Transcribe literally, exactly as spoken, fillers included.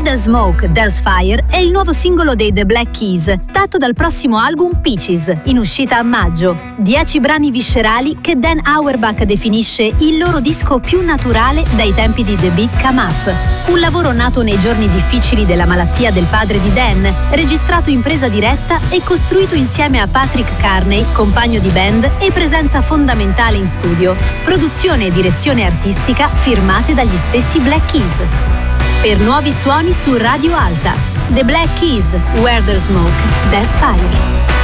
The Smoke, There's Fire è il nuovo singolo dei The Black Keys, tratto dal prossimo album Peaches, in uscita a maggio. Dieci brani viscerali che Dan Auerbach definisce il loro disco più naturale dai tempi di The Big Come Up. Un lavoro nato nei giorni difficili della malattia del padre di Dan, registrato in presa diretta e costruito insieme a Patrick Carney, compagno di band e presenza fondamentale in studio. Produzione e direzione artistica firmate dagli stessi Black Keys. Per nuovi suoni su Radio Alta. The Black Keys, Where There's Smoke, There's Fire.